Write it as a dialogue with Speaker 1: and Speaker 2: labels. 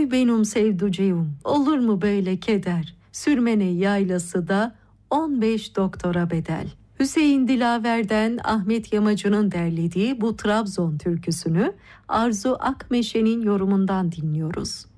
Speaker 1: Oy benim sevduceğim, olur mu böyle keder? Sürmene yaylası da 15 doktora bedel. Hüseyin Dilaver'den Ahmet Yamacı'nın derlediği bu Trabzon türküsünü Arzu Akmeşe'nin yorumundan dinliyoruz.